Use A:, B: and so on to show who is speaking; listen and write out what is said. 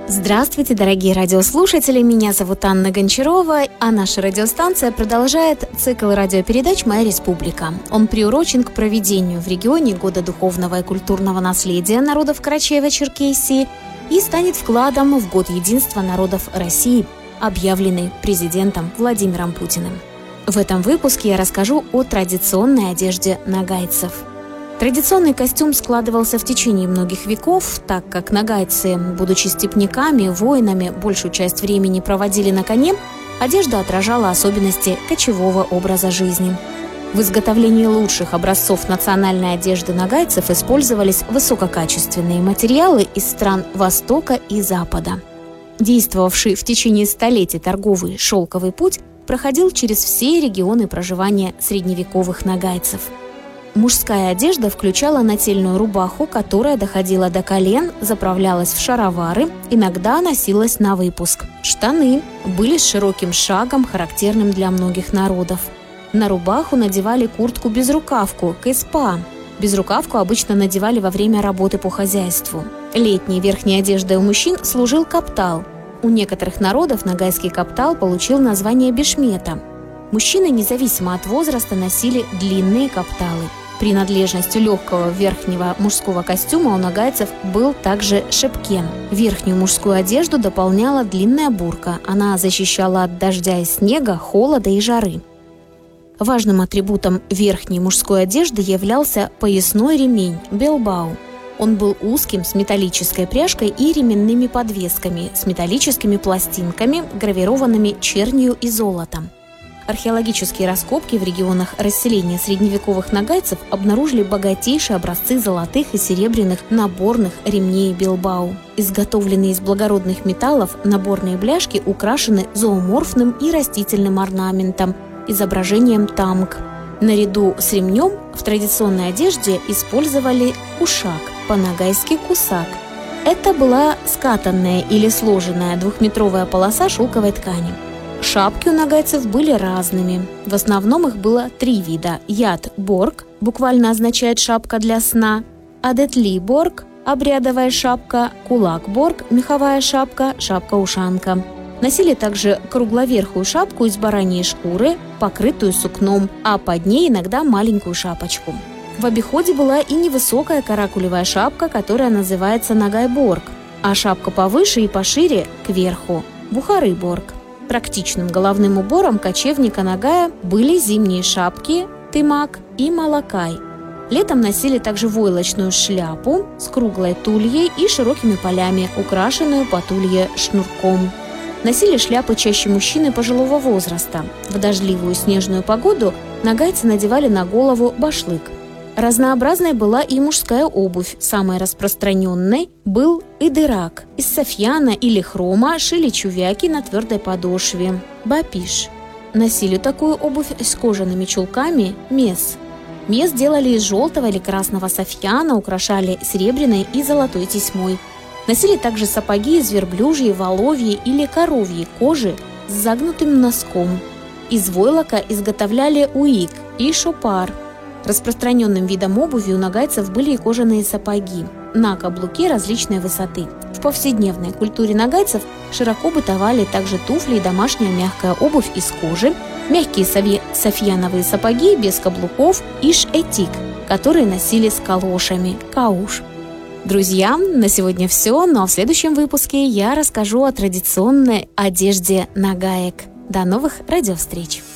A: Здравствуйте, дорогие радиослушатели, меня зовут Анна Гончарова, а наша радиостанция продолжает цикл радиопередач «Моя республика». Он приурочен к проведению в регионе Года духовного и культурного наследия народов Карачаево-Черкесии и станет вкладом в Год единства народов России, объявленный президентом Владимиром Путиным. В этом выпуске я расскажу о традиционной одежде нагайцев. Традиционный костюм складывался в течение многих веков, так как нагайцы, будучи степняками, воинами, большую часть времени проводили на коне, одежда отражала особенности кочевого образа жизни. В изготовлении лучших образцов национальной одежды нагайцев использовались высококачественные материалы из стран Востока и Запада. Действовавший в течение столетий торговый шелковый путь проходил через все регионы проживания средневековых нагайцев. Мужская одежда включала нательную рубаху, которая доходила до колен, заправлялась в шаровары, иногда носилась на выпуск. Штаны были с широким шагом, характерным для многих народов. На рубаху надевали куртку-безрукавку, кеспа. Безрукавку обычно надевали во время работы по хозяйству. Летней верхней одеждой у мужчин служил каптал. У некоторых народов нагайский каптал получил название бешмета. Мужчины, независимо от возраста, носили длинные капталы. Принадлежностью легкого верхнего мужского костюма у нагайцев был также шепкен. Верхнюю мужскую одежду дополняла длинная бурка. Она защищала от дождя и снега, холода и жары. Важным атрибутом верхней мужской одежды являлся поясной ремень – белбау. Он был узким, с металлической пряжкой и ременными подвесками, с металлическими пластинками, гравированными чернью и золотом. Археологические раскопки в регионах расселения средневековых нагайцев обнаружили богатейшие образцы золотых и серебряных наборных ремней белбау. Изготовленные из благородных металлов наборные бляшки украшены зооморфным и растительным орнаментом, изображением тамг. Наряду с ремнем в традиционной одежде использовали ушак, по-нагайски кусак. Это была скатанная или сложенная двухметровая полоса шелковой ткани. Шапки у нагайцев были разными. В основном их было 3 вида. Яд-борг, буквально означает «шапка для сна», адетли-борг, обрядовая шапка, кулак-борг, меховая шапка, шапка-ушанка. Носили также кругловерхую шапку из бараньей шкуры, покрытую сукном, а под ней иногда маленькую шапочку. В обиходе была и невысокая каракулевая шапка, которая называется нагай-борг, а шапка повыше и пошире – кверху – бухары-борг. Практичным головным убором кочевника нагая были зимние шапки, тымак и малакай. Летом носили также войлочную шляпу с круглой тульей и широкими полями, украшенную по тулье шнурком. Носили шляпы чаще мужчины пожилого возраста. В дождливую снежную погоду нагайцы надевали на голову башлык. Разнообразной была и мужская обувь. Самой распространенной был идырак. Из софьяна или хрома шили чувяки на твердой подошве. Бапиш. Носили такую обувь с кожаными чулками мес. Мес делали из желтого или красного софьяна, украшали серебряной и золотой тесьмой. Носили также сапоги из верблюжьей, воловьей или коровьей кожи с загнутым носком. Из войлока изготовляли уик и шопар. Распространенным видом обуви у нагайцев были и кожаные сапоги на каблуке различной высоты. В повседневной культуре нагайцев широко бытовали также туфли и домашняя мягкая обувь из кожи, мягкие софьяновые сапоги без каблуков и шэтик, которые носили с калошами – кауш. Друзья, на сегодня все, но в следующем выпуске я расскажу о традиционной одежде нагаек. До новых радиовстреч!